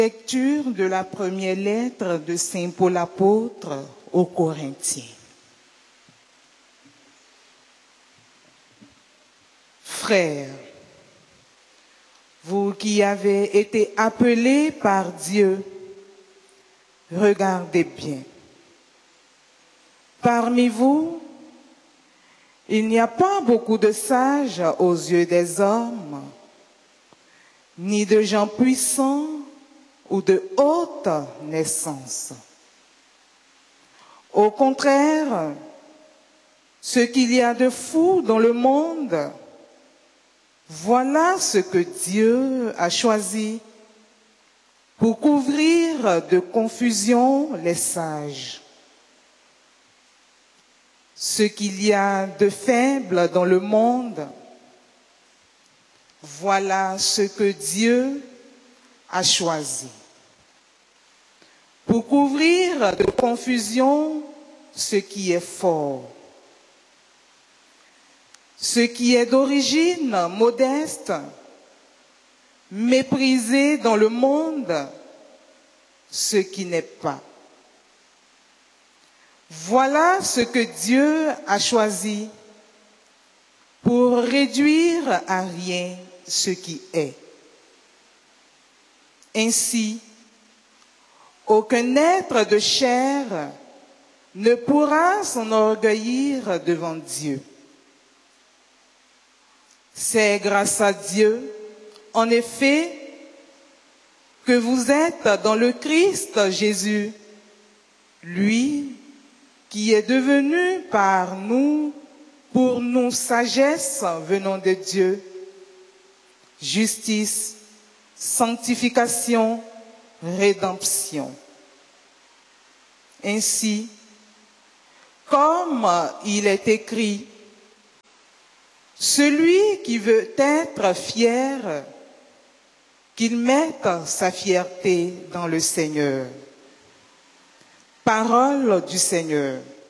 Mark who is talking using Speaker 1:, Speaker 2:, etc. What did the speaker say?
Speaker 1: Lecture de la première lettre de Saint Paul apôtre aux Corinthiens. Frères, vous qui avez été appelés par Dieu, regardez bien. Parmi vous, il n'y a pas beaucoup de sages aux yeux des hommes, ni de gens puissants ou de haute naissance. Au contraire, ce qu'il y a de fou dans le monde, voilà ce que Dieu a choisi pour couvrir de confusion les sages. Ce qu'il y a de faible dans le monde, voilà ce que Dieu a choisi pour couvrir de confusion ce qui est fort. Ce qui est d'origine modeste, méprisé dans le monde, ce qui n'est pas. Voilà ce que Dieu a choisi pour réduire à rien ce qui est. Ainsi, aucun être de chair ne pourra s'enorgueillir devant Dieu. C'est grâce à Dieu, en effet, que vous êtes dans le Christ Jésus, lui qui est devenu par nous, pour nous, sagesse venant de Dieu, justice, sanctification, rédemption. Ainsi, comme il est écrit, celui qui veut être fier, qu'il mette sa fierté dans le Seigneur. Parole du Seigneur.